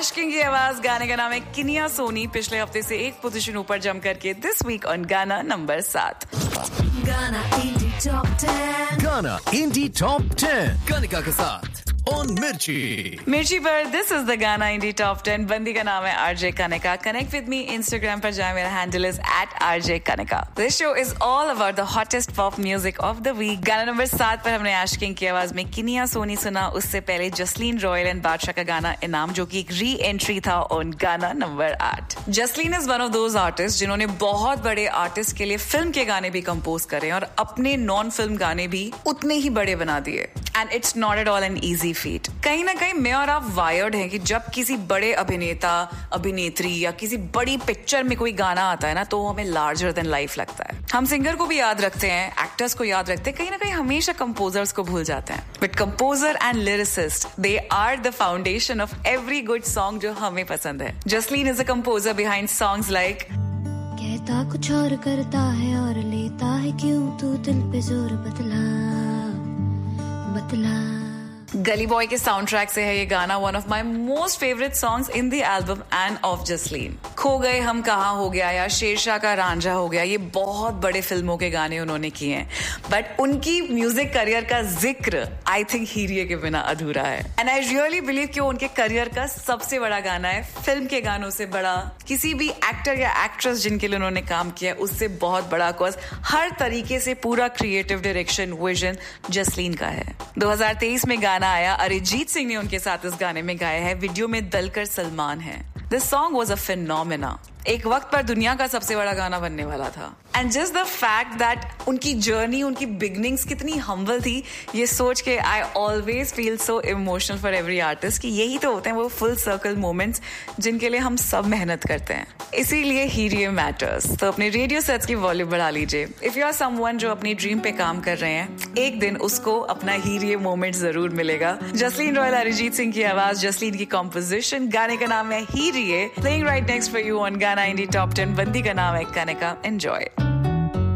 आशिकीन की आवाज, गाने का नाम है किनिया सोनी। पिछले हफ्ते से एक पोजीशन ऊपर जम करके दिस वीक ऑन गाना नंबर 7। गाना इंडी टॉप 10। गाना इंडी टॉप 10 कनिका के साथ ऑन मिर्ची पर दिस इज द गाना इंडी टॉप 10। बंदी का नाम है RJ Kanika. Connect with me Instagram पर जाए, मेरा handle is @RJ Kanika। This show is all about the hottest pop music of the week. गाना नंबर 7 पर हमने आशिकीन की आवाज में किनिया सोनी सुना। उससे पहले जसलीन रॉयल एंड बादशाह का गाना इनाम, जो कि एक री एंट्री था ऑन गाना number 8। Jasleen is one of those artist जिन्होंने बहुत बड़े आर्टिस्ट के लिए फिल्म के गाने भी कंपोज करे और अपने नॉन फिल्म गाने भी उतने ही बड़े बना दिए। And it's not at all an easy feet. कहीं ना कहीं मैं और आप वायर्ड हैं कि जब किसी बड़े अभिनेता, अभिनेत्री या किसी बड़ी पिक्चर में कोई गाना आता है ना, तो हमें लार्जर देन लाइफ लगता है। हम सिंगर को भी याद रखते हैं, एक्टर्स को याद रखते हैं, कहीं ना कहीं हमेशा कंपोजर्स को भूल जाते हैं। But composer and lyricist, they are the foundation of every good song जो हमें पसंद है। Jasleen is a composer behind songs like कहता कुछ और करता है और लेता है क्यों तू दिल पे जोर बतला बतला। गली बॉय के साउंड ट्रैक से है ये गाना, one of my most favourite songs in the album end of Jasleen. खो गए हम कहाँ हो गया या शेरशाह का रांझा हो गया, ये बहुत बड़े फिल्मों के गाने उन्होंने किए हैं। बट उनकी म्यूजिक करियर का जिक्र आई थिंक हीरिये के बिना अधूरा है। एंड आई रियली बिलीव कि उनके करियर का सबसे बड़ा गाना है। फिल्म के गानों से बड़ा, किसी भी एक्टर या एक्ट्रेस जिनके लिए उन्होंने काम किया उससे बहुत बड़ा, कॉज हर तरीके से पूरा क्रिएटिव डायरेक्शन, विजन जसलीन का है। 2023 में गाना आया, अरिजीत सिंह ने उनके साथ इस गाने में गाया है। वीडियो में दलकर सलमान है। This song was a phenomena. एक वक्त पर दुनिया का सबसे बड़ा गाना बनने वाला था। And just the fact that उनकी जर्नी, उनकी बिगनिंग्स कितनी हम्बल थी, ये सोच के I always feel so emotional for every artist कि यही तो होते हैं वो फुल सर्कल मोमेंट्स जिनके लिए हम सब मेहनत करते हैं। इसीलिए हीरिये मैटर्स। तो अपने रेडियो सेट्स की वॉल्यूम बढ़ा लीजिए। इफ यू आर समवन जो अपनी ड्रीम पे काम कर रहे हैं, एक दिन उसको अपना हीरिये मोमेंट जरूर मिलेगा। जसलीन रॉयल, अरिजीत सिंह की आवाज, जसलीन की कॉम्पोजिशन, गाने का नाम है हीरिये। Playing right next for you on गाना इंडी टॉप 10। बंदी का नाम है कनिका। एंजॉय।